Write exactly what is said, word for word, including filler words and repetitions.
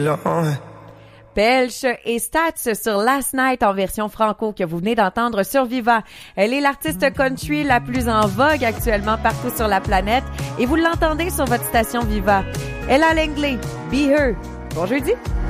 Belch et Stats sur Last Night en version franco que vous venez d'entendre sur Viva. Elle est l'artiste country la plus en vogue actuellement partout sur la planète et vous l'entendez sur votre station Viva. Ella Langley, Be Her. Bon jeudi!